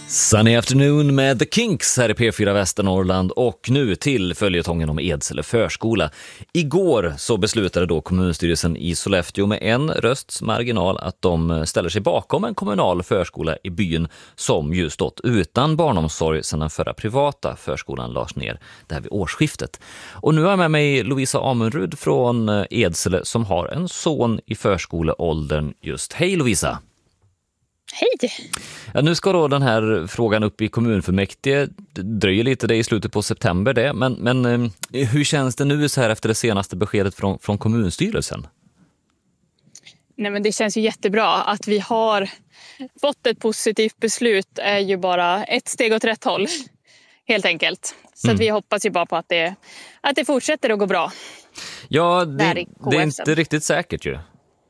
Sunny Afternoon med The Kinks här i P4 Västernorrland och nu till följetongen om Edsele förskola. Igår så beslutade då kommunstyrelsen i Sollefteå med en rösts marginal att de ställer sig bakom en kommunal förskola i byn som ju stått utan barnomsorg sedan den förra privata förskolan lades ner där vid årsskiftet. Och nu har jag med mig Lovisa Amundrud från Edsele som har en son i förskoleåldern just. Hej Lovisa! Hej! Ja, nu ska då den här frågan upp i kommunfullmäktige. Det dröjer lite, det i slutet på september det. Men hur känns det nu så här efter det senaste beskedet från kommunstyrelsen? Nej, men det känns ju jättebra att vi har fått ett positivt beslut är ju bara ett steg åt rätt håll, helt enkelt. Så att vi hoppas ju bara på att det fortsätter att gå bra. Ja, det är inte riktigt säkert ju.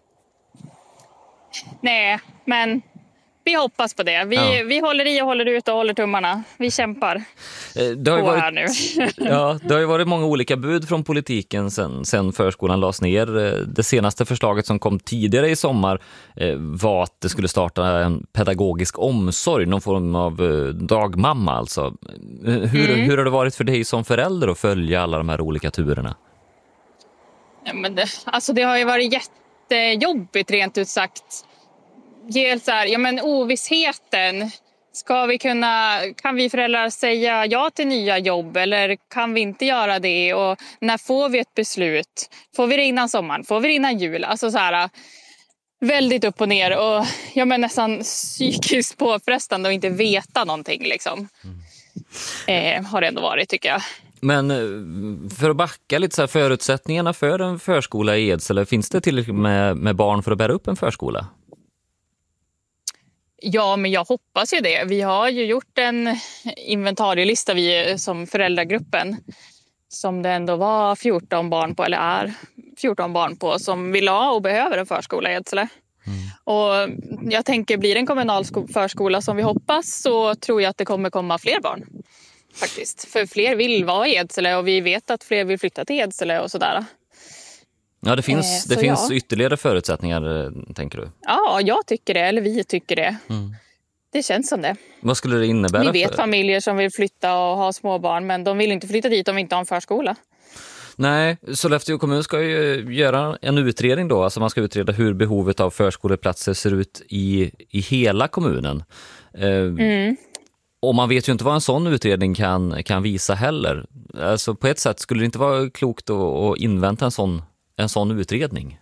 Nej, men vi hoppas på det. Vi håller i och håller ut och håller tummarna. Vi kämpar det har ju varit, här nu. Ja, det har ju varit många olika bud från politiken sen förskolan lades ner. Det senaste förslaget som kom tidigare i sommar var att det skulle starta en pedagogisk omsorg, någon form av dagmamma alltså. Hur har det varit för dig som förälder att följa alla de här olika turerna? Ja, men det har ju varit jättejobbigt rent ut sagt. Ovissheten. Kan vi föräldrar säga ja till nya jobb eller kan vi inte göra det? Och när får vi ett beslut? Får vi det innan sommaren? Får vi det innan jul? Alltså så här, väldigt upp och ner och nästan psykiskt påfrestande att inte veta någonting liksom. Har det ändå varit tycker jag. Men för att backa lite så här, förutsättningarna för en förskola i Edsele, finns det tillräckligt med barn för att bära upp en förskola? Ja, men jag hoppas ju det. Vi har ju gjort en inventarielista vi som föräldragruppen som det ändå var 14 barn på, eller är 14 barn på, som vill ha och behöver en förskola i Edsele. Och jag tänker, blir det en kommunal förskola som vi hoppas så tror jag att det kommer komma fler barn. Faktiskt. För fler vill vara i Edsele och vi vet att fler vill flytta till Edsele och sådär. Ja, det finns ytterligare förutsättningar, tänker du? Ja, jag tycker det. Eller vi tycker det. Det känns som det. Vad skulle det innebära? Vi vet familjer som vill flytta och ha småbarn, men de vill inte flytta dit om vi inte har en förskola. Nej, Sollefteå kommun ska ju göra en utredning då. Alltså man ska utreda hur behovet av förskoleplatser ser ut i hela kommunen. Och man vet ju inte vad en sån utredning kan visa heller. Alltså på ett sätt skulle det inte vara klokt att invänta en sån utredning?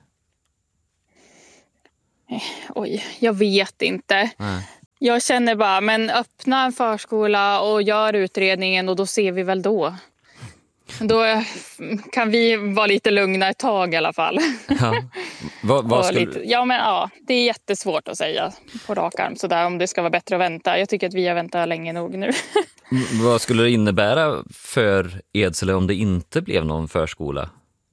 Oj, jag vet inte. Nej. Jag känner bara, men öppna en förskola och gör utredningen och då ser vi väl då. Då kan vi vara lite lugna ett tag i alla fall. Ja. Det är jättesvårt att säga på rak arm sådär, om det ska vara bättre att vänta. Jag tycker att vi har väntat länge nog nu. Vad skulle det innebära för Edsele om det inte blev någon förskola?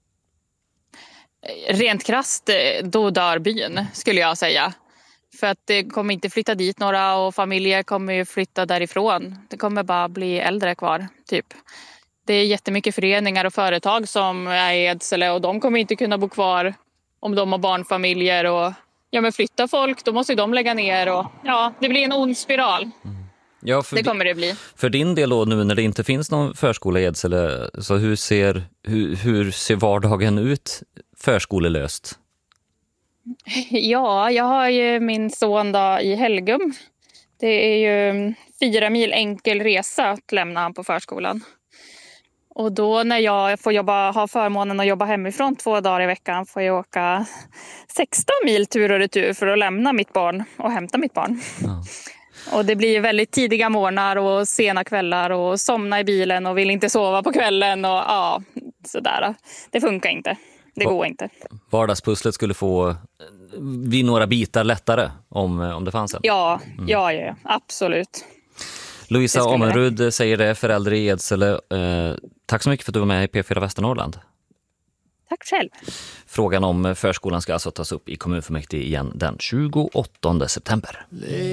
Rent krasst, då dör byn skulle jag säga. För att det kommer inte flytta dit några och familjer kommer ju flytta därifrån. Det kommer bara bli äldre kvar, typ. Det är jättemycket föreningar och företag som är i Edsele och de kommer inte kunna bo kvar om de har barnfamiljer. Och flyttar folk, då måste ju de lägga ner och det blir en ond spiral. Ja, det kommer det bli. För din del då, nu när det inte finns någon förskola i Edsele, så hur ser vardagen ut förskolelöst? Ja, jag har ju min son då i Helgum. Det är ju 4 mil enkel resa att lämna han på förskolan. Och då när jag har förmånen att jobba hemifrån 2 dagar i veckan får jag åka 16 mil tur och retur för att lämna mitt barn och hämta mitt barn. Ja. Och det blir väldigt tidiga morgnar och sena kvällar och somna i bilen och vill inte sova på kvällen och sådär. Det funkar inte. Det går inte. Vardagspusslet skulle få vid några bitar lättare om det fanns en. Ja, absolut. Lovisa Amundrud säger det, förälder i Edsele. Tack så mycket för att du var med i P4 Västernorrland. Tack själv. Frågan om förskolan ska alltså tas upp i kommunfullmäktige igen den 28 september.